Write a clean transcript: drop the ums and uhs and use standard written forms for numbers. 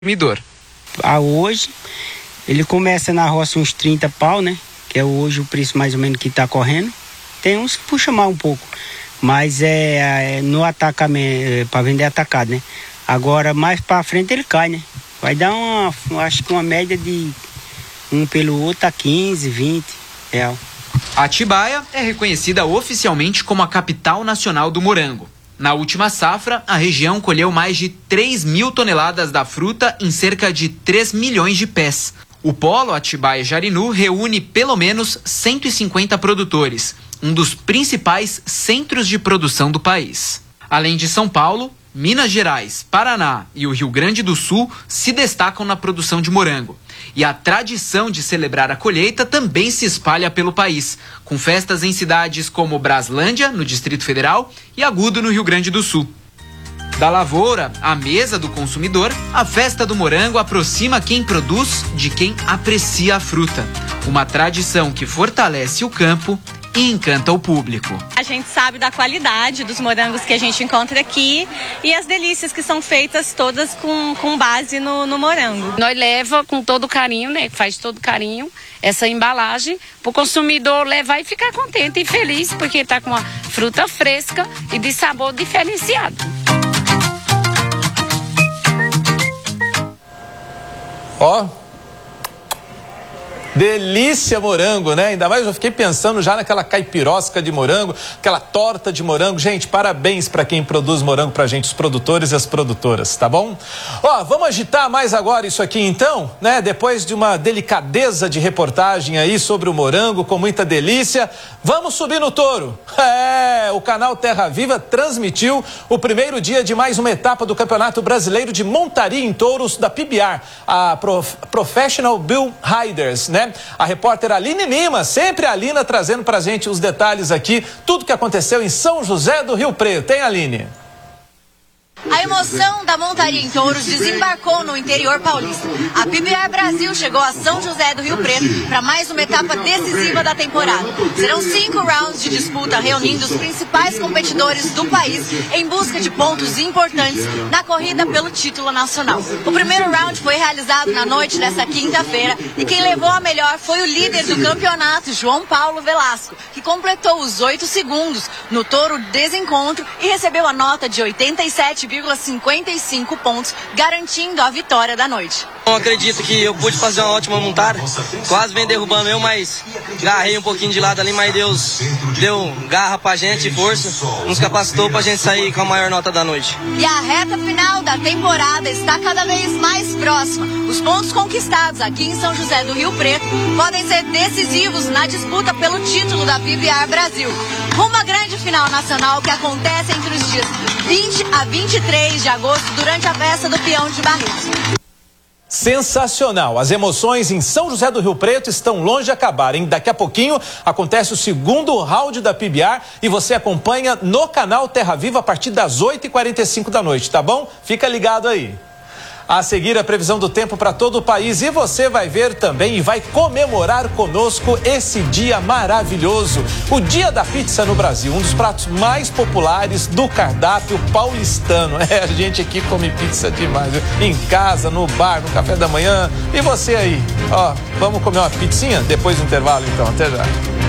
consumidor. Hoje, ele começa na roça uns 30 pau, né? Que é hoje o preço mais ou menos que tá correndo. Tem uns que puxa mais um pouco, mas no atacamento, para vender atacado, né? Agora, mais para frente ele cai, né? Vai dar acho que uma média de um pelo outro a 15, 20 real. Atibaia é reconhecida oficialmente como a capital nacional do morango. Na última safra, a região colheu mais de 3 mil toneladas da fruta em cerca de 3 milhões de pés. O polo Atibaia-Jarinu reúne pelo menos 150 produtores, um dos principais centros de produção do país. Além de São Paulo, Minas Gerais, Paraná e o Rio Grande do Sul se destacam na produção de morango. E a tradição de celebrar a colheita também se espalha pelo país, com festas em cidades como Braslândia, no Distrito Federal, e Agudo, no Rio Grande do Sul. Da lavoura à mesa do consumidor, a festa do morango aproxima quem produz de quem aprecia a fruta. Uma tradição que fortalece o campo e encanta o público. A gente sabe da qualidade dos morangos que a gente encontra aqui e as delícias que são feitas todas com base no morango. Nós leva com todo carinho, né? Faz todo carinho essa embalagem para o consumidor levar e ficar contente e feliz porque está com uma fruta fresca e de sabor diferenciado. Ó, delícia morango, né? Ainda mais eu fiquei pensando já naquela caipirosca de morango, aquela torta de morango. Gente, parabéns para quem produz morango pra gente, os produtores e as produtoras, tá bom? Ó, vamos agitar mais agora isso aqui então, né? Depois de uma delicadeza de reportagem aí sobre o morango, com muita delícia, vamos subir no touro. O canal Terra Viva transmitiu o primeiro dia de mais uma etapa do Campeonato Brasileiro de Montaria em Touros da PBR, a Professional Bull Riders, né? A repórter Aline Lima, sempre a Alina trazendo pra gente os detalhes aqui, tudo que aconteceu em São José do Rio Preto, hein, Aline? A emoção da montaria em touros desembarcou no interior paulista. A PBR Brasil chegou a São José do Rio Preto para mais uma etapa decisiva da temporada. Serão 5 rounds de disputa reunindo os principais competidores do país em busca de pontos importantes na corrida pelo título nacional. O primeiro round foi realizado na noite dessa quinta-feira e quem levou a melhor foi o líder do campeonato, João Paulo Velasco, que completou os 8 segundos no touro desencontro e recebeu a nota de 87,55 pontos, garantindo a vitória da noite. Eu acredito que eu pude fazer uma ótima montada, quase vem derrubando eu, mas garrei um pouquinho de lado ali, mas Deus deu garra pra gente e força, nos capacitou pra gente sair com a maior nota da noite. E a reta final da temporada está cada vez mais próxima. Os pontos conquistados aqui em São José do Rio Preto podem ser decisivos na disputa pelo título da PBR Brasil. Uma grande final nacional que acontece entre os dias 20 a 23 de agosto durante a festa do Peão de Barretos. Sensacional! As emoções em São José do Rio Preto estão longe de acabarem. Daqui a pouquinho acontece o segundo round da PBR e você acompanha no canal Terra Viva a partir das 8h45 da noite, tá bom? Fica ligado aí. A seguir, a previsão do tempo para todo o país e você vai ver também e vai comemorar conosco esse dia maravilhoso, o Dia da Pizza no Brasil, um dos pratos mais populares do cardápio paulistano. A gente aqui come pizza demais, viu? Em casa, no bar, no café da manhã. E você aí? Ó, vamos comer uma pizzinha? Depois do intervalo então, até já.